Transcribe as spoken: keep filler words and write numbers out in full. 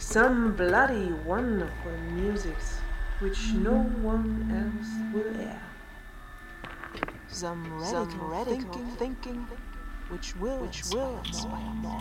some bloody wonderful musics which no one else will air. Some radical, some radical thinking, thinking which will, which will inspire more.